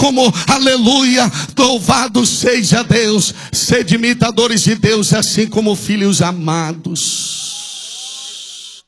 como, aleluia, louvado seja Deus. Sede imitadores de Deus, assim como filhos amados.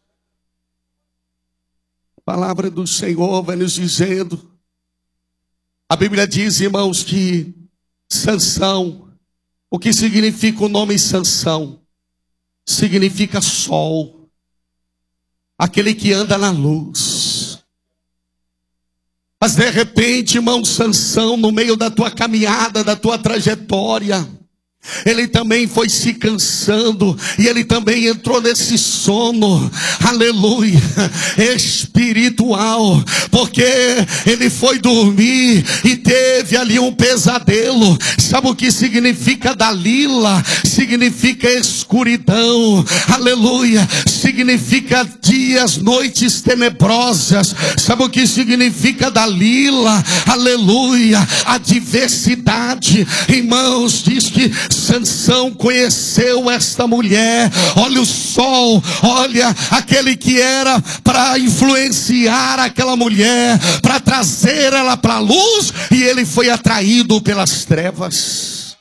A palavra do Senhor vai nos dizendo, a Bíblia diz, irmãos, que Sansão, o que significa o nome Sansão? Significa sol, aquele que anda na luz. Mas de repente, irmão, Sansão, no meio da tua caminhada, da tua trajetória, ele também foi se cansando, e ele também entrou nesse sono, aleluia, espiritual, porque ele foi dormir e teve ali um pesadelo. Sabe o que significa Dalila? Significa escuridão, aleluia, significa dias, noites tenebrosas. Sabe o que significa Dalila? Aleluia, adversidade. Irmãos, diz que Sansão conheceu esta mulher. Olha o sol, olha aquele que era para influenciar aquela mulher, para trazer ela para a luz, e ele foi atraído pelas trevas.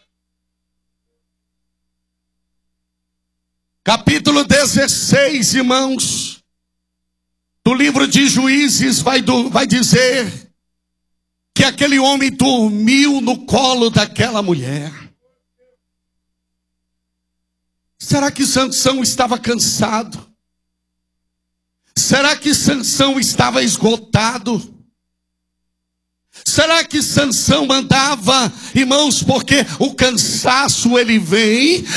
Capítulo 16, irmãos, do livro de Juízes vai dizer que aquele homem dormiu no colo daquela mulher. Será que Sansão estava cansado? Será que Sansão estava esgotado? Será que Sansão andava, irmãos, porque o cansaço ele vem,